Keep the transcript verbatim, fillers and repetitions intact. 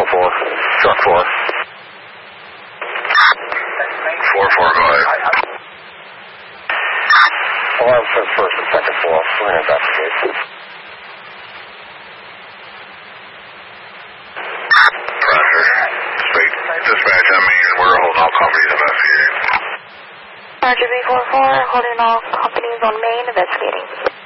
four four. Truck four. four four, go ahead. Alarm says first and second floor. We're going to investigate. Roger. Speak. Dispatch, I mean, we're holding all companies investigating. Roger, B four four, holding all companies on main investigating.